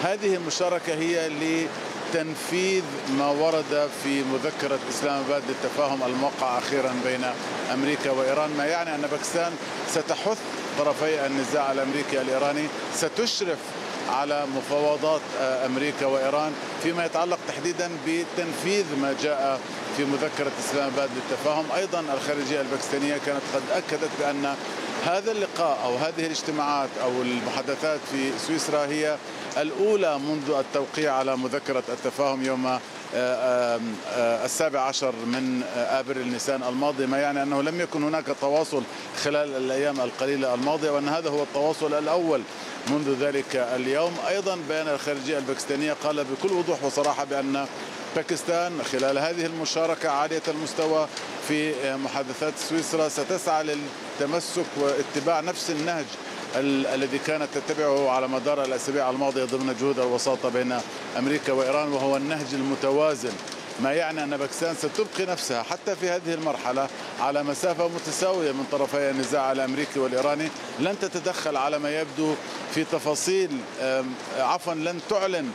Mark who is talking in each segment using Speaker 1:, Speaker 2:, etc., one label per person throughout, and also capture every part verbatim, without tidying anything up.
Speaker 1: هذه المشاركة هي لتنفيذ ما ورد في مذكرة إسلام آباد للتفاهم الموقع أخيرا بين أمريكا وإيران، ما يعني أن باكستان ستحث طرفي النزاع الأمريكي الإيراني، ستشرف على مفاوضات أمريكا وإيران فيما يتعلق تحديدا بتنفيذ ما جاء في مذكرة إسلام آباد للتفاهم. أيضا الخارجية الباكستانية كانت قد أكدت بأن هذا اللقاء أو هذه الاجتماعات أو المحادثات في سويسرا هي الأولى منذ التوقيع على مذكرة التفاهم يوم السابع عشر من آبريل نيسان الماضي، ما يعني أنه لم يكن هناك تواصل خلال الأيام القليلة الماضية، وأن هذا هو التواصل الأول منذ ذلك اليوم. أيضا بيان الخارجية الباكستانية قال بكل وضوح وصراحة بأن باكستان خلال هذه المشاركة عالية المستوى في محادثات سويسرا ستسعى للتمسك واتباع نفس النهج الذي كانت تتبعه على مدار الأسابيع الماضية ضمن جهود الوساطة بين أمريكا وإيران، وهو النهج المتوازن، ما يعني أن باكستان ستبقي نفسها حتى في هذه المرحلة على مسافة متساوية من طرفي النزاع الأمريكي والإيراني، لن تتدخل على ما يبدو في تفاصيل، عفوا لن تعلن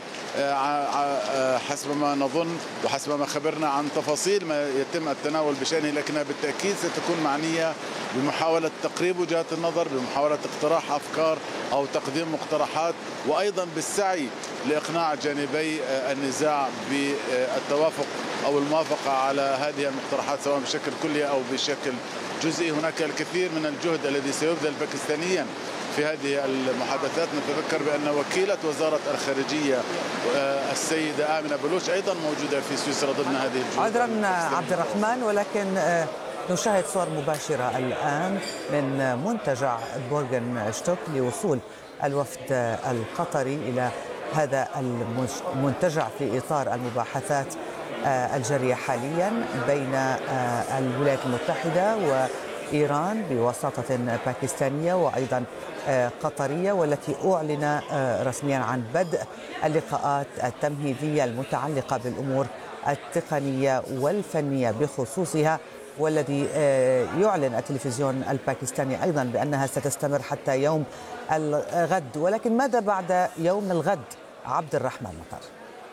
Speaker 1: حسب ما نظن وحسب ما خبرنا عن تفاصيل ما يتم التناول بشأنه، لكنها بالتأكيد ستكون معنية بمحاولة تقريب وجهات النظر، بمحاولة اقتراح أفكار أو تقديم مقترحات، وأيضا بالسعي لإقناع جانبي النزاع بالتوافق أو الموافقة على هذه المقترحات سواء بشكل كلي أو بشكل جزئي. هناك الكثير من الجهد الذي سيبذل باكستانيا في هذه المحادثات. نتذكر بأن وكيلة وزارة الخارجية السيدة آمنة بلوش أيضا موجودة في سويسرا ضمن هذه الجهود.
Speaker 2: عذرا عبد الرحمن، ولكن نشاهد صور مباشرة الآن من منتجع بورغن شتوك لوصول الوفد القطري إلى هذا المنتجع في إطار المباحثات الجارية حاليا بين الولايات المتحدة وإيران بوساطة باكستانية وأيضا قطرية، والتي أعلن رسميا عن بدء اللقاءات التمهيدية المتعلقة بالأمور التقنية والفنية بخصوصها، والذي يعلن التلفزيون الباكستاني أيضا بأنها ستستمر حتى يوم الغد. ولكن ماذا بعد يوم الغد عبد الرحمن مطر؟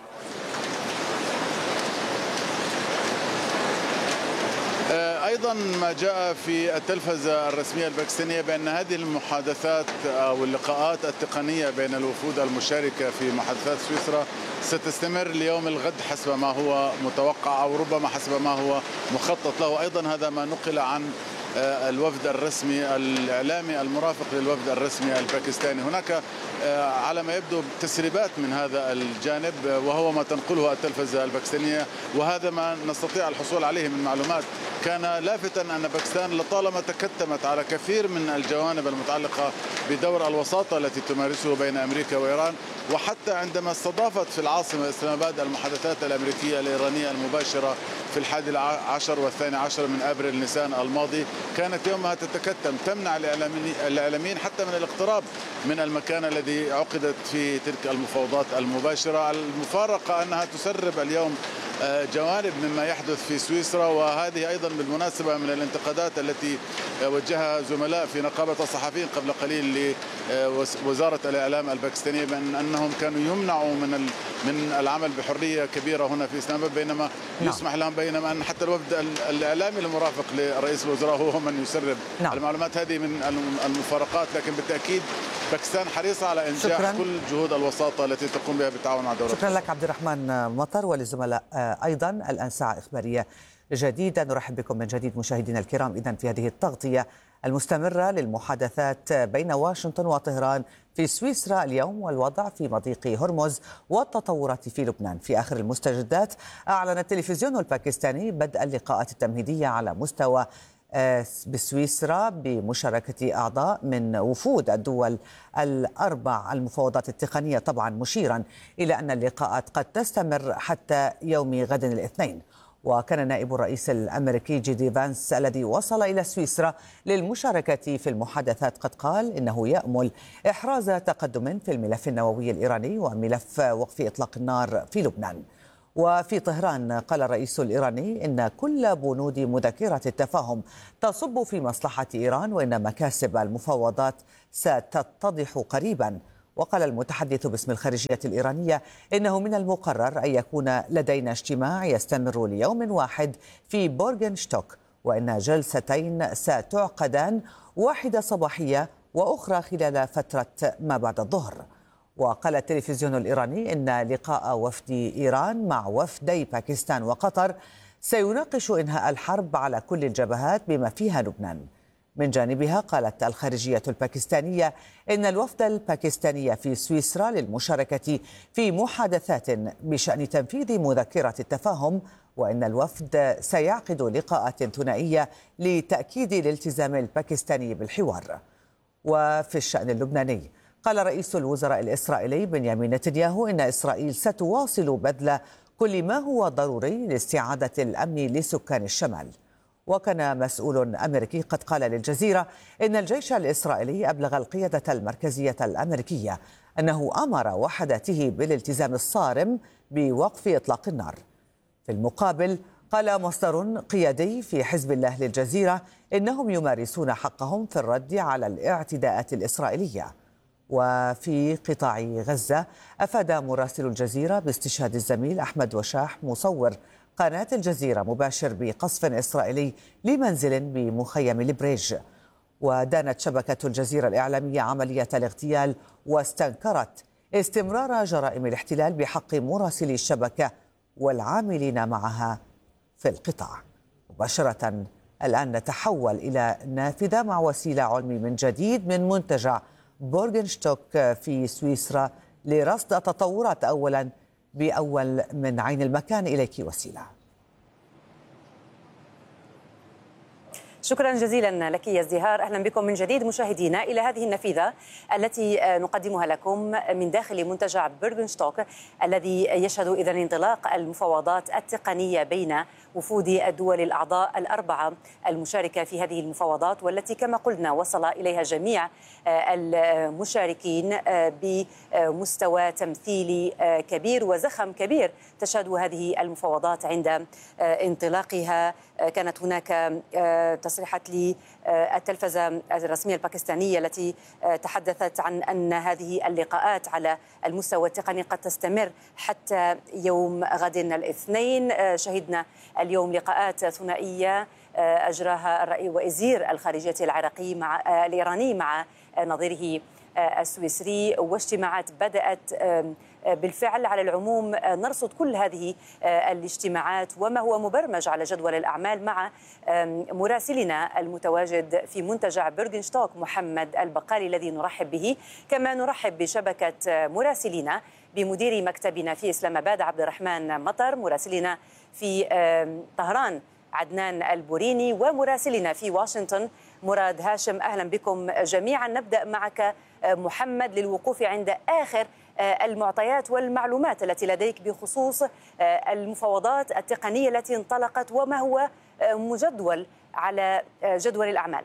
Speaker 1: أيضا ما جاء في التلفزة الرسمية الباكستانية بأن هذه المحادثات أو اللقاءات التقنية بين الوفود المشاركة في محادثات سويسرا ستستمر ليوم الغد حسب ما هو متوقع أو ربما حسب ما هو مخطط له. أيضا هذا ما نقل عن الوفد الرسمي الإعلامي المرافق للوفد الرسمي الباكستاني. هناك على ما يبدو تسريبات من هذا الجانب وهو ما تنقله التلفزة الباكستانية، وهذا ما نستطيع الحصول عليه من معلومات. كان لافتا أن باكستان لطالما تكتمت على كثير من الجوانب المتعلقة بدور الوساطة التي تمارسه بين أمريكا وإيران، وحتى عندما استضافت في العاصمة إسلام آباد المحادثات الأمريكية الإيرانية المباشرة في الحادي عشر والثاني عشر من أبريل نيسان الماضي، كانت يومها تتكتم تمنع الإعلاميين حتى من الاقتراب من المكان الذي عقدت فيه تلك المفاوضات المباشرة. المفارقة أنها تسرب اليوم جوانب مما يحدث في سويسرا، وهذه أيضا بالمناسبة من الانتقادات التي وجهها زملاء في نقابة الصحفيين قبل قليل لوزارة الإعلام الباكستانية بأن أنهم كانوا يمنعوا من من العمل بحرية كبيرة هنا في إسلام آباد، بينما نعم. يسمح لهم، بينما أن حتى الوفد الإعلامي المرافق لرئيس الوزراء هو من يسرب نعم. المعلومات. هذه من المفارقات، لكن بالتأكيد باكستان حريصة على إنجاح شكراً. كل جهود الوساطة التي تقوم بها بالتعاون مع دولة.
Speaker 2: شكرا لك عبد الرحمن مطر، وللزملاء أيضا. الآن ساعة إخبارية جديدة، نرحب بكم من جديد مشاهدينا الكرام إذن في هذه التغطية المستمرة للمحادثات بين واشنطن وطهران في سويسرا اليوم، والوضع في مضيق هرمز والتطورات في لبنان. في آخر المستجدات أعلن التلفزيون الباكستاني بدء اللقاءات التمهيدية على مستوى بسويسرا بمشاركة أعضاء من وفود الدول الأربع المفاوضات التقنية، طبعا مشيرا إلى أن اللقاءات قد تستمر حتى يوم غد الاثنين. وكان نائب الرئيس الأمريكي جي دي فانس الذي وصل إلى سويسرا للمشاركة في المحادثات قد قال إنه يأمل إحراز تقدم في الملف النووي الإيراني وملف وقف إطلاق النار في لبنان. وفي طهران قال الرئيس الإيراني إن كل بنود مذكرة التفاهم تصب في مصلحة إيران، وإن مكاسب المفاوضات ستتضح قريبا. وقال المتحدث باسم الخارجية الإيرانية إنه من المقرر أن يكون لدينا اجتماع يستمر ليوم واحد في بورغنشتوك، وإن جلستين ستعقدان، واحدة صباحية وأخرى خلال فترة ما بعد الظهر. وقال التلفزيون الإيراني إن لقاء وفد إيران مع وفدي باكستان وقطر سيناقش إنهاء الحرب على كل الجبهات بما فيها لبنان. من جانبها قالت الخارجية الباكستانية إن الوفد الباكستاني في سويسرا للمشاركة في محادثات بشأن تنفيذ مذكرة التفاهم، وإن الوفد سيعقد لقاءات ثنائية لتأكيد الالتزام الباكستاني بالحوار. وفي الشأن اللبناني قال رئيس الوزراء الإسرائيلي بنيامين نتنياهو إن إسرائيل ستواصل بذل كل ما هو ضروري لاستعادة الأمن لسكان الشمال. وكان مسؤول أمريكي قد قال للجزيرة إن الجيش الإسرائيلي أبلغ القيادة المركزية الأمريكية أنه أمر وحداته بالالتزام الصارم بوقف إطلاق النار. في المقابل قال مصدر قيادي في حزب الله للجزيرة إنهم يمارسون حقهم في الرد على الاعتداءات الإسرائيلية. وفي قطاع غزة أفاد مراسل الجزيرة باستشهاد الزميل أحمد وشاح مصور قناة الجزيرة مباشر بقصف إسرائيلي لمنزل بمخيم البريج. ودانت شبكة الجزيرة الإعلامية عملية الاغتيال واستنكرت استمرار جرائم الاحتلال بحق مراسلي الشبكة والعاملين معها في القطاع. مباشرة الآن نتحول إلى نافذة مع وسيلة علمي من جديد من منتجع بورغنشتوك في سويسرا لرصد التطورات. أولا بأول من عين المكان، إليك وسيلة.
Speaker 3: شكرا جزيلا لك يا ازدهار. أهلا بكم من جديد مشاهدينا إلى هذه النافذة التي نقدمها لكم من داخل منتجع بورغنشتوك الذي يشهد إذن انطلاق المفاوضات التقنية بين وفود الدول الأعضاء الأربعة المشاركة في هذه المفاوضات، والتي كما قلنا وصل إليها جميع المشاركين بمستوى تمثيلي كبير وزخم كبير. تشهد هذه المفاوضات عند انطلاقها كانت هناك تصريحات للتلفزة الرسمية الباكستانية التي تحدثت عن أن هذه اللقاءات على المستوى التقني قد تستمر حتى يوم غد الاثنين. شهدنا اليوم لقاءات ثنائية أجراها الرئيس وزير الخارجية العراقي مع الإيراني مع نظيره السويسري، واجتماعات بدأت بالفعل. على العموم نرصد كل هذه الاجتماعات وما هو مبرمج على جدول الأعمال مع مراسلنا المتواجد في منتجع بورغنشتوك محمد البقالي الذي نرحب به، كما نرحب بشبكة مراسلينا بمدير مكتبنا في إسلام آباد عبد الرحمن مطر، مراسلنا في طهران عدنان البوريني، ومراسلنا في واشنطن مراد هاشم. أهلا بكم جميعا. نبدأ معك محمد للوقوف عند آخر المعطيات والمعلومات التي لديك بخصوص المفاوضات التقنية التي انطلقت وما هو مجدول على جدول الأعمال.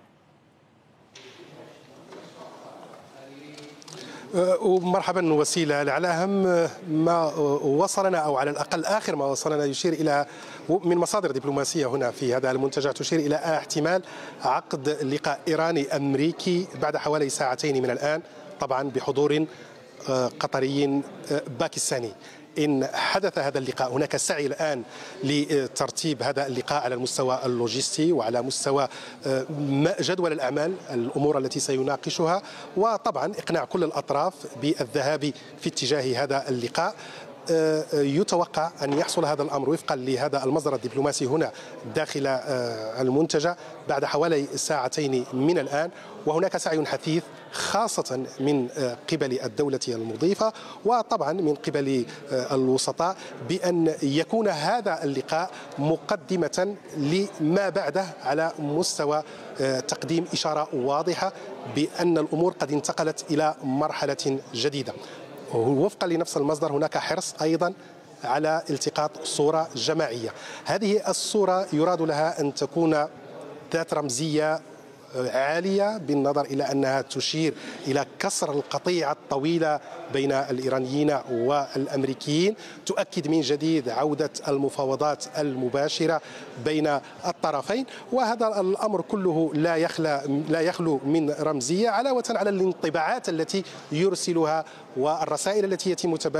Speaker 4: ومرحبا وسيلة. على أهم ما وصلنا أو على الأقل آخر ما وصلنا يشير إلى من مصادر دبلوماسية هنا في هذا المنتجع تشير إلى احتمال عقد لقاء إيراني أمريكي بعد حوالي ساعتين من الآن، طبعا بحضور قطري باكستاني. إن حدث هذا اللقاء هناك سعي الآن لترتيب هذا اللقاء على المستوى اللوجستي وعلى مستوى جدول الأعمال، الأمور التي سيناقشها، وطبعا إقناع كل الأطراف بالذهاب في اتجاه هذا اللقاء. يتوقع أن يحصل هذا الأمر وفقا لهذا المصدر الدبلوماسي هنا داخل المنتجع بعد حوالي ساعتين من الآن، وهناك سعي حثيث خاصة من قبل الدولة المضيفة وطبعا من قبل الوسطاء بأن يكون هذا اللقاء مقدمة لما بعده على مستوى تقديم إشارة واضحة بأن الأمور قد انتقلت إلى مرحلة جديدة. وفقا لنفس المصدر هناك حرص أيضا على التقاط صورة جماعية. هذه الصورة يراد لها أن تكون ذات رمزية عالية، بالنظر إلى أنها تشير إلى كسر القطيعة الطويلة بين الإيرانيين والأمريكيين، تؤكد من جديد عودة المفاوضات المباشرة بين الطرفين. وهذا الأمر كله لا يخلى لا يخلو من رمزية، علاوة على الانطباعات التي يرسلها والرسائل التي يتم تبادلها